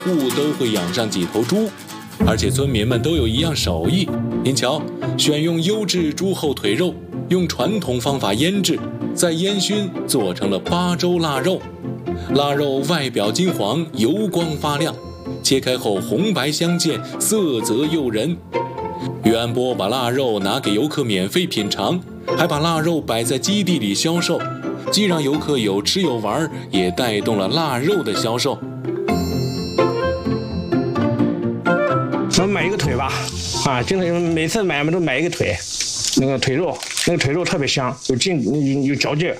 户都会养上几头猪，而且村民们都有一样手艺。您瞧，选用优质猪后腿肉，用传统方法腌制，再烟熏做成了八洲腊肉。腊肉外表金黄，油光发亮，切开后红白相间，色泽诱人。于安波把腊肉拿给游客免费品尝，还把腊肉摆在基地里销售，既让游客有吃有玩，也带动了腊肉的销售。 咱们买一个腿吧，经常每次买都买一个腿，那个腿肉特别香，有嚼劲，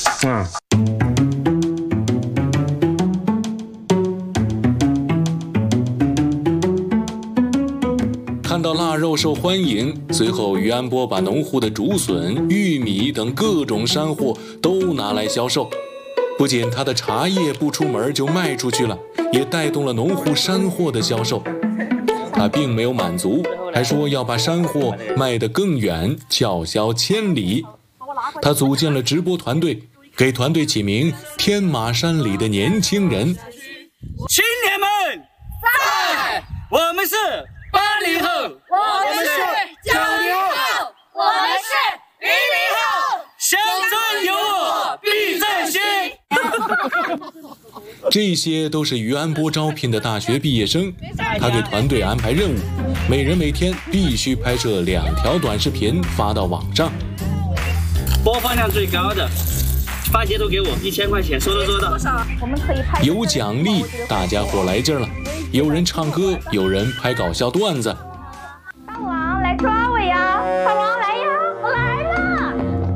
看到腊肉受欢迎，随后于安波把农户的竹笋、玉米等各种山货都拿来销售。不仅他的茶叶不出门就卖出去了，也带动了农户山货的销售。他并没有满足，还说要把山货卖得更远，叫嚣千里。他组建了直播团队，给团队起名“天马山里的年轻人”。 青年们，在！我们是80后， 我们是90后，我们是00后。 乡村有我必振兴。 这些都是于安波招聘的大学毕业生，他给团队安排任务，每人每天必须拍摄2条短视频发到网上。 播放量最高的发截图给我，1000块钱，说到做到。 多少？我们可以拍。 有奖励，大家伙来劲儿了，有人唱歌，有人拍搞笑段子。 大王来抓我呀！大王来呀！我来了！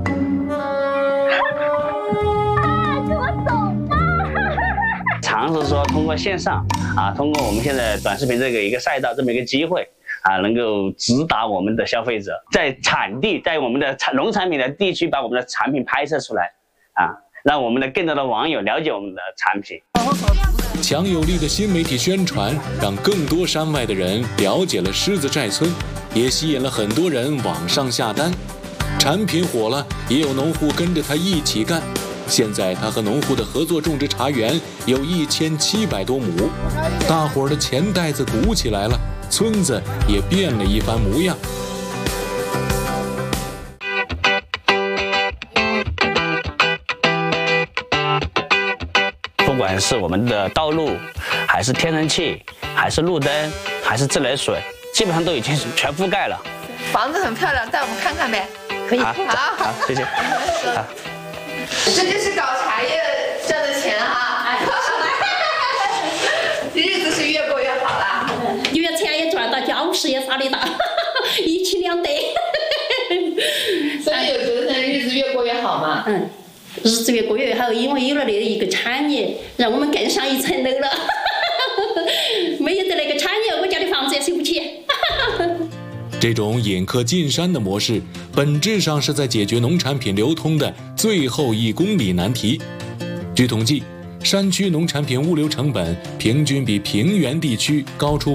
跟我走吧！ 尝试说通过线上通过我们现在短视频这个一个赛道这么一个机会能够直达我们的消费者，在产地，在我们的农产品的地区把我们的产品拍摄出来让我们的更多的网友了解我们的产品。 强有力的新媒体宣传，让更多山外的人了解了狮子寨村，也吸引了很多人网上下单。产品火了，也有农户跟着他一起干。现在他和农户的合作种植茶园有1700多亩，大伙儿的钱袋子鼓起来了，村子也变了一番模样。 不管是我们的道路，还是天然气，还是路灯，还是自来水，基本上都已经全覆盖了。 房子很漂亮，带我们看看呗。 可以，好，谢谢。 这就是搞茶叶赚的钱日子是越过越好啦。 越钱也赚到，家务事也啥的大，一举两得。 所以有觉得现在日子越过越好吗？ 日子越过越好，因为有了那一个产业，让我们更上一层楼了。没有的那个产业，我家的房子也收不起。 这种引客进山的模式，本质上是在解决农产品流通的最后1公里难题。据统计，山区农产品物流成本平均比平原地区高出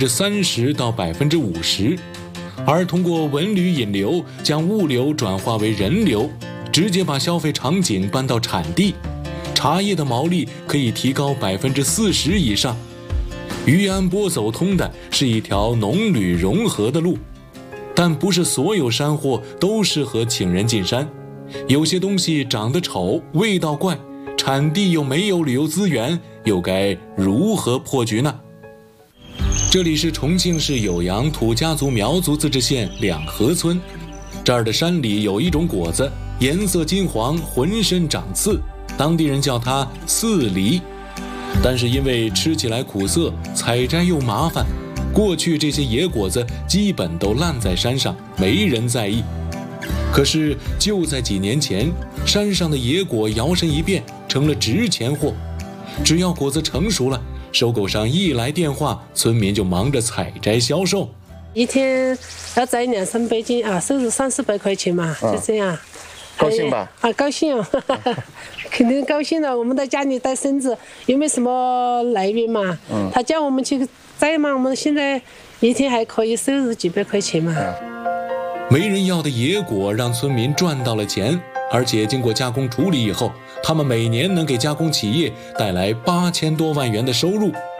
30%到50%，而通过文旅引流，将物流转化为人流，直接把消费场景搬到产地，茶叶的毛利可以提高40%以上。于安波走通的是一条农旅融合的路，但不是所有山货都适合请人进山，有些东西长得丑，味道怪，产地又没有旅游资源，又该如何破局呢？这里是重庆市酉阳土家族苗族自治县两河村，这儿的山里有一种果子，颜色金黄，浑身长刺，当地人叫它四梨。但是因为吃起来苦涩，采摘又麻烦，过去这些野果子基本都烂在山上，没人在意。可是就在几年前，山上的野果摇身一变成了值钱货，只要果子成熟了，收购商一来电话，村民就忙着采摘销售。 一天要摘200-300斤收入30-40块钱嘛，就这样。 高兴吧？ 高兴肯定高兴了。我们在家里带孙子，又没什么来源嘛。他叫我们去摘嘛，我们现在一天还可以收入几百块钱嘛。 没人要的野果让村民赚到了钱，而且经过加工处理以后，他们每年能给加工企业带来8000多万元的收入。